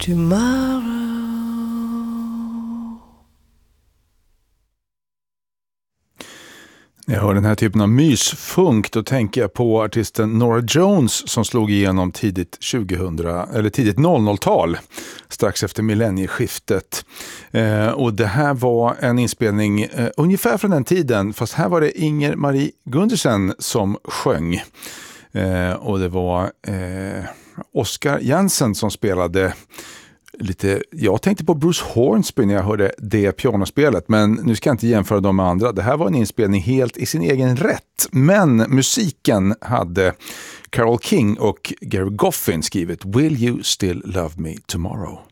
tomorrow. Jag hör den här typen av mysfunk, då tänker jag på artisten Norah Jones som slog igenom tidigt 00-tal, strax efter millennieskiftet. Och det här var en inspelning ungefär från den tiden, fast här var det Inger Marie Gundersen som sjöng. Och det var Oscar Jensen som spelade lite. Jag tänkte på Bruce Hornsby när jag hörde det pianospelet, men nu ska jag inte jämföra dem med andra. Det här var en inspelning helt i sin egen rätt, men musiken hade Carole King och Gary Goffin skrivit Will You Still Love Me Tomorrow?